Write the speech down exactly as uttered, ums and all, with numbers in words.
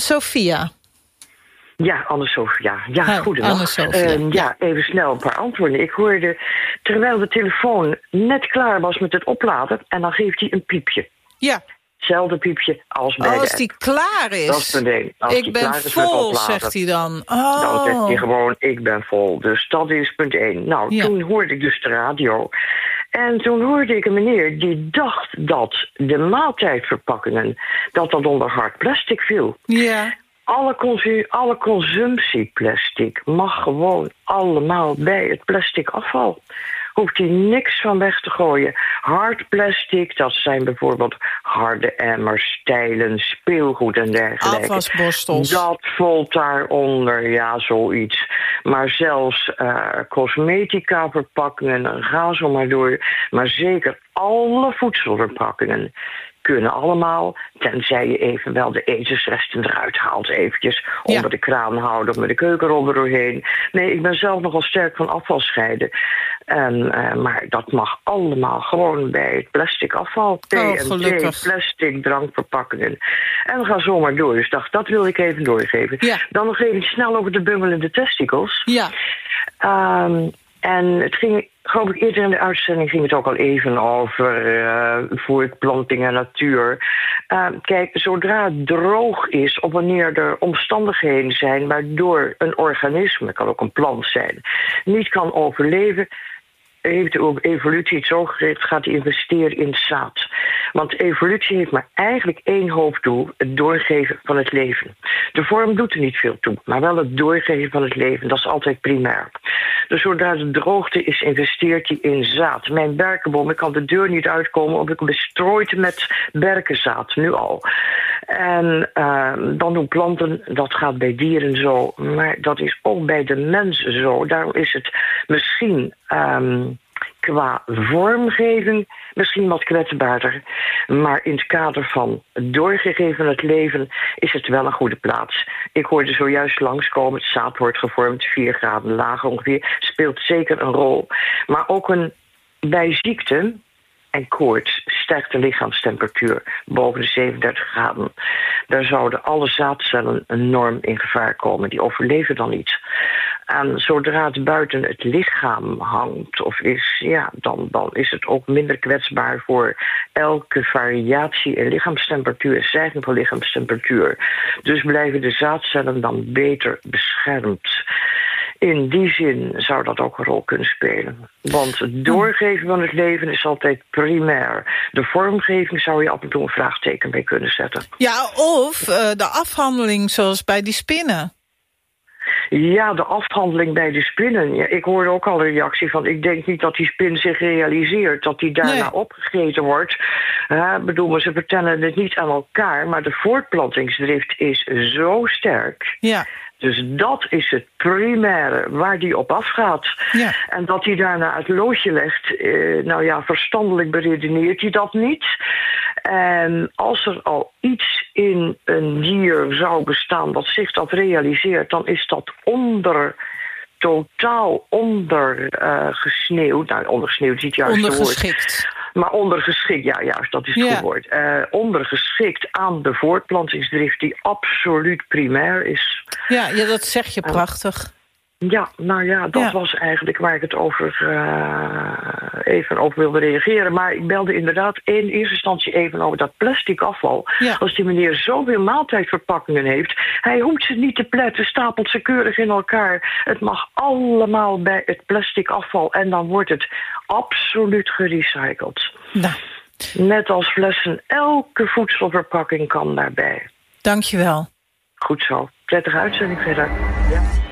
Anne-Sophia. Ja, Anne-Sophia. Ja, Hi, goedendag. Anne-Sophia. Uh, ja, even snel een paar antwoorden. Ik hoorde, terwijl de telefoon net klaar was met het opladen, en dan geeft hij een piepje. Ja. Hetzelfde piepje als bij oh, de als die klaar is. Dat is punt één. Als ik die ben klaar is vol, met zegt hij dan. Oh. Dan zegt hij gewoon, ik ben vol. Dus dat is punt één. Nou, ja. toen hoorde ik dus de radio. En toen hoorde ik een meneer die dacht dat de maaltijdverpakkingen, dat dat onder hard plastic viel. Ja. Alle, consu- alle consumptieplastic mag gewoon allemaal bij het plastic afval. Hoeft hij niks van weg te gooien. Hard plastic, dat zijn bijvoorbeeld harde emmers, stijlen, speelgoed en dergelijke. Afwasborstels. Dat valt daaronder, ja, zoiets. Maar zelfs uh, cosmetica verpakkingen, ga zo maar door. Maar zeker alle voedselverpakkingen kunnen allemaal, tenzij je even wel de etensresten eruit haalt eventjes, ja. onder de kraan houden of met de keukenrol er doorheen. Nee, ik ben zelf nogal sterk van afval scheiden. En, uh, maar dat mag allemaal gewoon bij het plastic afval. T oh, en T, plastic, drankverpakkingen. En we gaan zomaar door. Dus dacht, dat wil ik even doorgeven. Ja. Dan nog even snel over de bungelende testicles. Ja. Um, en het ging, geloof ik, eerder in de uitzending ging het ook al even over uh, voortplanting en natuur. Uh, kijk, zodra het droog is, of wanneer er omstandigheden zijn waardoor een organisme, kan ook een plant zijn, niet kan overleven, heeft de evolutie het zo gericht, gaat investeren in zaad. Want evolutie heeft maar eigenlijk één hoofddoel, het doorgeven van het leven. De vorm doet er niet veel toe, maar wel het doorgeven van het leven, dat is altijd primair. Dus zodra de droogte is, investeert hij in zaad. Mijn berkenboom, ik kan de deur niet uitkomen of ik hem bestrooid met berkenzaad, nu al. En uh, dan doen planten, dat gaat bij dieren zo, maar dat is ook bij de mens zo. Daarom is het misschien Um, qua vormgeving misschien wat kwetsbaarder. Maar in het kader van doorgegeven het leven is het wel een goede plaats. Ik hoorde zojuist langskomen, het zaad wordt gevormd, vier graden lager ongeveer, speelt zeker een rol. Maar ook een, bij ziekte en koorts stijgt de lichaamstemperatuur boven de zevenendertig graden. Daar zouden alle zaadcellen enorm in gevaar komen. Die overleven dan niet. En zodra het buiten het lichaam hangt, of is, ja, dan, dan is het ook minder kwetsbaar voor elke variatie in lichaamstemperatuur en stijging van lichaamstemperatuur. Dus blijven de zaadcellen dan beter beschermd. In die zin zou dat ook een rol kunnen spelen. Want het doorgeven van het leven is altijd primair. De vormgeving zou je af en toe een vraagteken bij kunnen zetten. Ja, of uh, de afhandeling zoals bij die spinnen. Ja, de afhandeling bij de spinnen. Ja, ik hoorde ook al een reactie van, ik denk niet dat die spin zich realiseert dat die daarna nee. opgegeten wordt. Uh, bedoel, maar ze vertellen het niet aan elkaar, maar de voortplantingsdrift is zo sterk. Ja. Dus dat is het primaire waar die op afgaat. Ja. En dat hij daarna het loodje legt, eh, nou ja, verstandelijk beredeneert hij dat niet. En als er al iets in een dier zou bestaan dat zich dat realiseert, dan is dat onder, totaal ondergesneeuwd. Uh, nou, ondergesneeuwd is niet het juiste woord. Ondergeschikt. Maar ondergeschikt, ja, juist, dat is het ja. goed woord. Uh, ondergeschikt aan de voortplantingsdrift die absoluut primair is. Ja, ja dat zeg je prachtig. Uh, ja, nou ja, dat ja. was eigenlijk waar ik het over uh, even over wilde reageren. Maar ik belde inderdaad in eerste instantie even over dat plastic afval. Ja. Als die meneer zoveel maaltijdverpakkingen heeft, hij hoeft ze niet te pletten, stapelt ze keurig in elkaar. Het mag allemaal bij het plastic afval en dan wordt het absoluut gerecycled. Nou. Net als flessen, elke voedselverpakking kan daarbij. Dank je wel. Goed zo. Prettige uitzending verder. Ja.